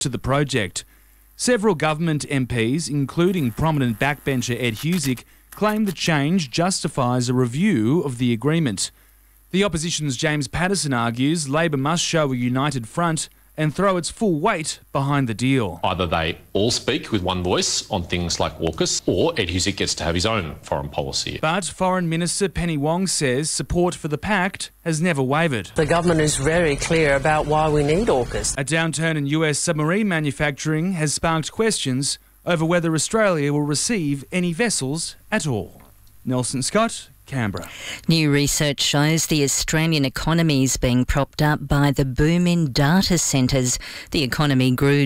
to the project. Several government MPs, including prominent backbencher Ed Husic, claim the change justifies a review of the agreement. The opposition's James Paterson argues Labor must show a united front and throw its full weight behind the deal. Either they all speak with one voice on things like AUKUS, or Ed Husic gets to have his own foreign policy. But Foreign Minister Penny Wong says support for the pact has never wavered. The government is very clear about why we need AUKUS. A downturn in US submarine manufacturing has sparked questions over whether Australia will receive any vessels at all. Nelson Scott, Canberra. New research shows the Australian economy is being propped up by the boom in data centres. The economy grew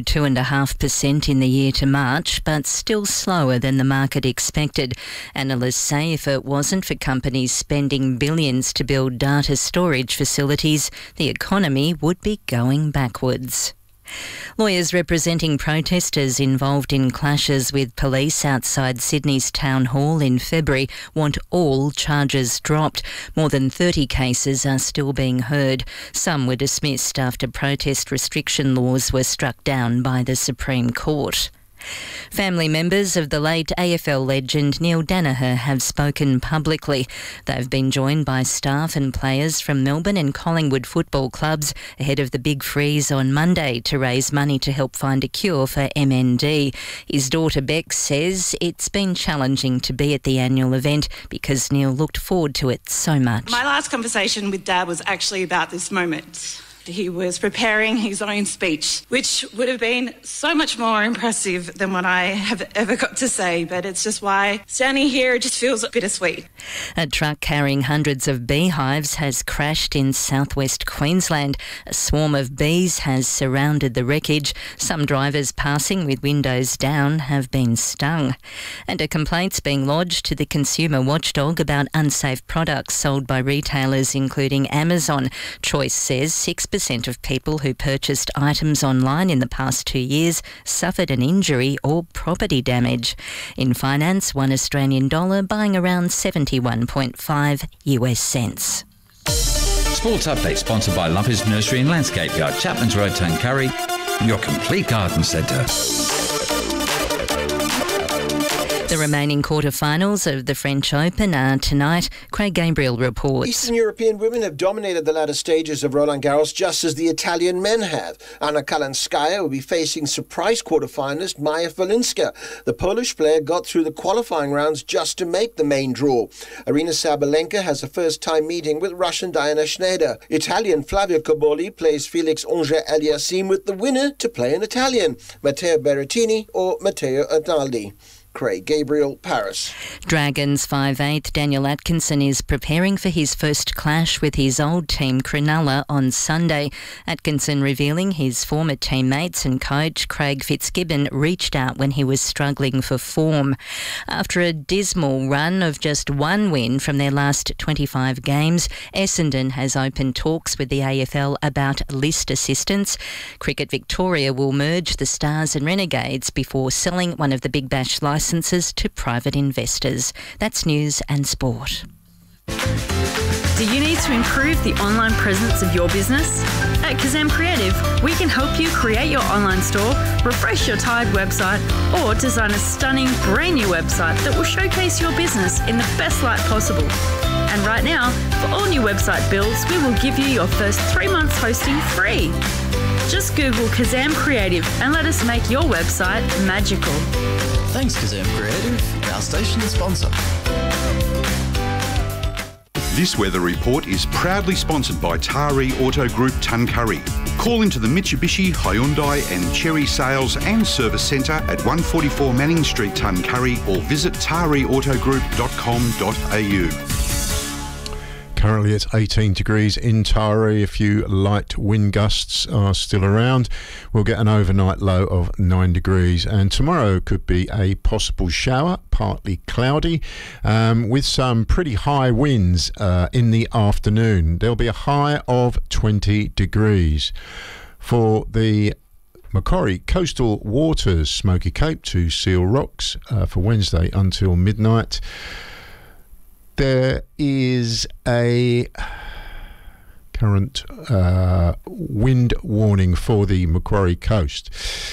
2.5% in the year to March, but still slower than the market expected. Analysts say if it wasn't for companies spending billions to build data storage facilities, the economy would be going backwards. Lawyers representing protesters involved in clashes with police outside Sydney's Town Hall in February want all charges dropped. More than 30 cases are still being heard. Some were dismissed after protest restriction laws were struck down by the Supreme Court. Family members of the late AFL legend Neil Daniher have spoken publicly. They've been joined by staff and players from Melbourne and Collingwood football clubs ahead of the big freeze on Monday to raise money to help find a cure for MND. His daughter Bex says it's been challenging to be at the annual event because Neil looked forward to it so much. My last conversation with Dad was actually about this moment. He was preparing his own speech, which would have been so much more impressive than what I have ever got to say, but it's just why standing here just feels bittersweet. A truck carrying hundreds of beehives has crashed in southwest Queensland. A swarm of bees has surrounded the wreckage. Some drivers passing with windows down have been stung. And a complaint's being lodged to the consumer watchdog about unsafe products sold by retailers including Amazon. Choice says 6% of people who purchased items online in the past 2 years suffered an injury or property damage. In finance, one Australian dollar buying around 71.5 US cents. Sports Update sponsored by Lumpers Nursery and Landscape Yard, Chapman's Road, Tuncurry, your complete garden centre. The remaining quarterfinals of the French Open are tonight. Craig Gabriel reports. Eastern European women have dominated the latter stages of Roland Garros just as the Italian men have. Anna Kalinskaya will be facing surprise quarterfinalist Maja Valinska. The Polish player got through the qualifying rounds just to make the main draw. Arina Sabalenka has a first-time meeting with Russian Diana Schneider. Italian Flavio Cobolli plays Felix Auger-Aliassime with the winner to play an Italian, Matteo Berrettini or Matteo Arnaldi. Craig Gabriel, Paris. Dragons 5/8 Daniel Atkinson is preparing for his first clash with his old team Cronulla on Sunday. Atkinson revealing his former teammates and coach Craig Fitzgibbon reached out when he was struggling for form. After a dismal run of just one win from their last 25 games, Essendon has opened talks with the AFL about list assistance. Cricket Victoria will merge the Stars and Renegades before selling one of the Big Bash licenses to private investors. That's news and sport. Do you need to improve the online presence of your business? At Kazam Creative, we can help you create your online store, refresh your tired website, or design a stunning brand new website that will showcase your business in the best light possible. And right now, for all new website builds, we will give you your first 3 months hosting free. Just Google Kazam Creative and let us make your website magical. Thanks, Kazam Creative, our station sponsor. This weather report is proudly sponsored by Tari Auto Group Tuncurry. Call into the Mitsubishi, Hyundai and Chery Sales and Service Centre at 144 Manning Street, Tuncurry, or visit tariautogroup.com.au. Currently it's 18 degrees in Taree. A few light wind gusts are still around. We'll get an overnight low of 9 degrees, and tomorrow could be a possible shower, partly cloudy, with some pretty high winds in the afternoon. There'll be a high of 20 degrees. For the Macquarie Coastal Waters, Smoky Cape to Seal Rocks for Wednesday until midnight. There is a current wind warning for the Macquarie coast.